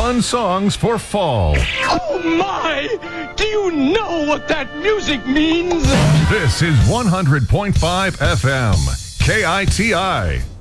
fun songs for fall. Oh my! Do you know what that music means? This is 100.5 FM, KITI.